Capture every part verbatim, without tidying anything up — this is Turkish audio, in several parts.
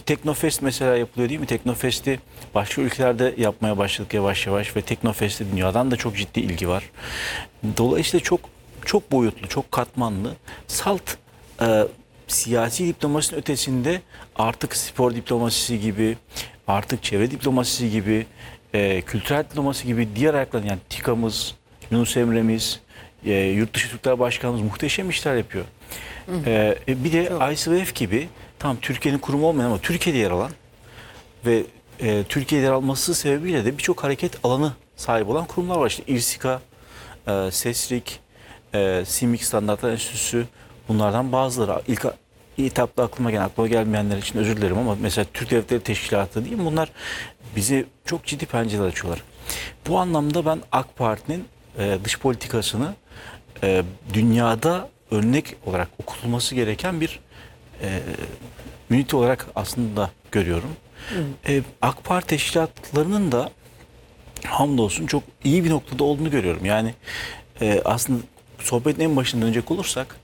Teknofest mesela yapılıyor değil mi? Teknofest'i başka ülkelerde yapmaya başladık yavaş yavaş ve Teknofest'e dünyadan da çok ciddi ilgi var. Dolayısıyla çok çok boyutlu, çok katmanlı. Salt e, siyasi diplomasinin ötesinde artık spor diplomasisi gibi, artık çevre diplomasisi gibi, e, kültürel diplomasi gibi diğer ayaklar, yani TİKA'mız, Yunus Emre'miz, e, Yurtdışı Türkler Başkanımız muhteşem işler yapıyor. E, bir de I S V F gibi, tam Türkiye'nin kurumu olmayan ama Türkiye'de yer alan ve e, Türkiye'de yer alması sebebiyle de birçok hareket alanı sahip olan kurumlar var. İşte İrsika, e, SESRİK, e, SİMİK Standartlar Enstitüsü, bunlardan bazıları. İlk etapta aklıma gelen, aklıma gelmeyenler için özür dilerim ama mesela Türk Devletleri Teşkilatı değil mi? Bunlar bize çok ciddi pencereler açıyorlar. Bu anlamda ben AK Parti'nin e, dış politikasını e, dünyada örnek olarak okutulması gereken bir e, ünite olarak aslında görüyorum. E, AK Parti teşkilatlarının da hamdolsun çok iyi bir noktada olduğunu görüyorum. Yani e, aslında sohbetin en başına dönecek olursak,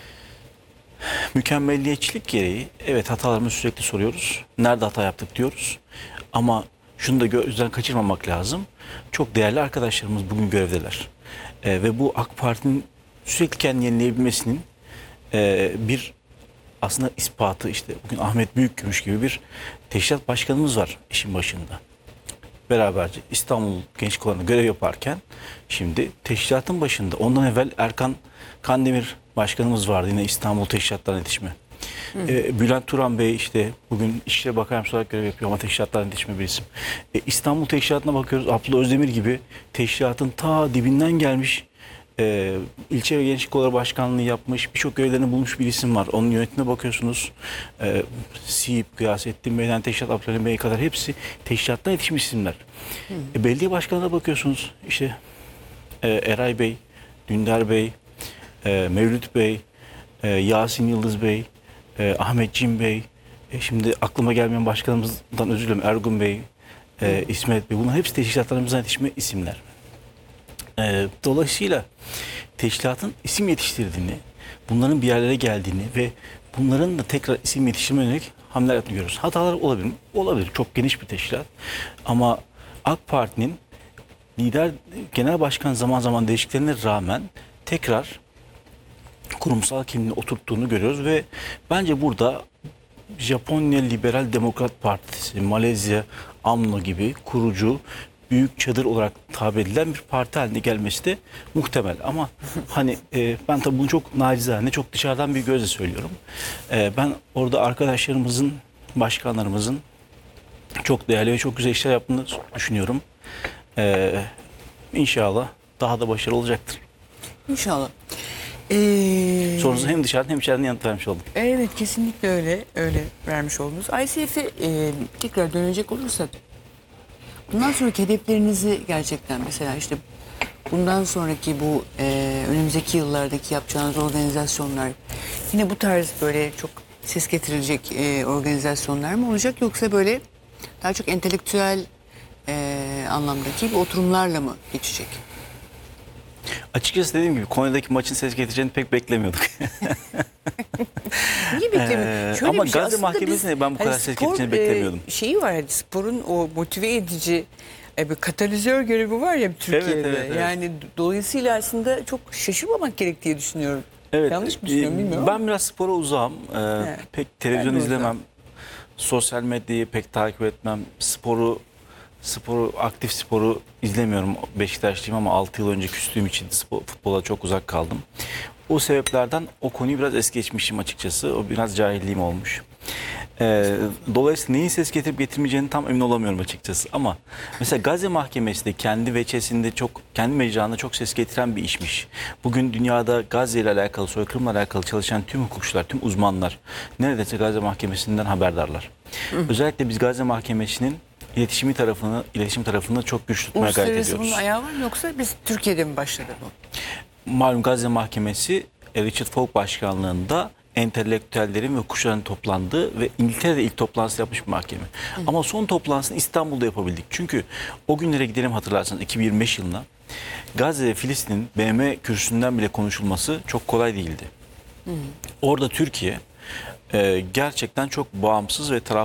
mükemmelliyetçilik gereği evet hatalarımızı sürekli soruyoruz. Nerede hata yaptık diyoruz. Ama şunu da gözden kaçırmamak lazım. Çok değerli arkadaşlarımız bugün görevdeler. E, ve bu AK Parti'nin sürekli kendini yenileyebilmesinin e, bir aslında ispatı. İşte bugün Ahmet Büyükgümüş gibi bir teşkilat başkanımız var işin başında. Beraberce İstanbul Genç Kolları'nda görev yaparken şimdi teşkilatın başında. Ondan evvel Erkan Kandemir başkanımız vardı, yine İstanbul Teşkilatlar İletişimi. Ee, Bülent Turan Bey işte bugün İçişleri Bakan olarak görev yapıyor ama Teşkilatlar İletişimi bir isim. Ee, İstanbul Teşkilatı'na bakıyoruz, Abdullah Özdemir gibi teşkilatın ta dibinden gelmiş, e, ilçe ve gençlik kolları başkanlığı yapmış, birçok görevlerini bulmuş bir isim var. Onun yönetimine bakıyorsunuz. E, Siyip, Gıyasettin Bey'den Teşkilat Abdülhalim Bey'e kadar hepsi teşkilattan yetişmiş isimler. E, belediye başkanına bakıyorsunuz. İşte e, Eray Bey, Dündar Bey, e, Mevlüt Bey, e, Yasin Yıldız Bey, e, Ahmet Cim Bey, e, şimdi aklıma gelmeyen başkanımızdan özür dilerim, Ergun Bey, e, İsmet Bey, bunlar hepsi teşkilatlarımızdan yetişme isimler. E, dolayısıyla teşkilatın isim yetiştirdiğini, bunların bir yerlere geldiğini ve bunların da tekrar isim yetiştirme yönelik hamleler yaptığını görüyoruz. Hatalar olabilir mi? Olabilir. Çok geniş bir teşkilat. Ama AK Parti'nin lider, genel başkan zaman zaman değişikliklerine rağmen tekrar kurumsal kimliğini oturttuğunu görüyoruz ve bence burada Japonya Liberal Demokrat Partisi, Malezya AMLO gibi kurucu büyük çadır olarak tabir edilen bir parti haline gelmesi de muhtemel. Ama hani e, ben tabii bunu çok nacizane, çok dışarıdan bir gözle söylüyorum. E, ben orada arkadaşlarımızın, başkanlarımızın çok değerli ve çok güzel işler yaptığını düşünüyorum. E, İnşallah daha da başarılı olacaktır. İnşallah. Ee, Sorunuzu hem dışarıdan hem içeriden yanıt vermiş oldum. Evet, kesinlikle öyle öyle vermiş oldunuz. I C F'e e, tekrar dönecek olursak, bundan sonraki hedeflerinizi gerçekten, mesela işte bundan sonraki bu e, önümüzdeki yıllardaki yapacağınız organizasyonlar yine bu tarz böyle çok ses getirilecek e, organizasyonlar mı olacak, yoksa böyle daha çok entelektüel e, anlamdaki bir oturumlarla mı geçecek? Açıkçası dediğim gibi Konya'daki maçın ses getireceğini pek beklemiyorduk. Niye beklemiyorum? Ee, ama bir şey, Gazze aslında Mahkemesi'ne biz, ben bu kadar hani ses spor, getireceğini beklemiyordum. E, şeyi var, hani sporun o motive edici e, bir katalizör görevi var ya Türkiye'de. Evet, evet, evet. Yani dolayısıyla aslında çok şaşırmamak gerek diye düşünüyorum. Evet, Yanlış mı düşünüyorum bilmiyorum. ben biraz spora uzağım. Ee, Evet. Pek televizyon Ben de izlemem. uzağım. Sosyal medyayı pek takip etmem. Sporu sporu aktif sporu izlemiyorum. Beşiktaşlıyım ama altı yıl önce küstüğüm için spor, futbola çok uzak kaldım. O sebeplerden o konuyu biraz es geçmişim açıkçası. O biraz cahilliğim olmuş. Ee, dolayısıyla neyin ses getirip getirmeyeceğini tam emin olamıyorum açıkçası. Ama mesela Gazze Mahkemesi de kendi veçesinde çok, kendi mecrasında çok ses getiren bir işmiş. Bugün dünyada Gazze ile alakalı, soykırımla alakalı çalışan tüm hukukçular, tüm uzmanlar neredeyse Gazze Mahkemesi'nden haberdarlar. Hı. Özellikle biz Gazze Mahkemesi'nin iletişimi tarafını, iletişim tarafını çok güçlü tutmaya gayret ediyoruz. Uluslararası bunun ayağı var mı, yoksa biz Türkiye'de mi başladı bu? Malum Gazze Mahkemesi Richard Falk başkanlığında entelektüellerin ve hukukçuların toplandığı ve İngiltere'de ilk toplantısı yapmış bir mahkeme. Hı. Ama son toplantısını İstanbul'da yapabildik. Çünkü o günlere gidelim, hatırlarsanız iki bin yirmi beş yılına Gazze ve Filistin'in B M kürsüsünden bile konuşulması çok kolay değildi. Hı. Orada Türkiye e, gerçekten çok bağımsız ve taraf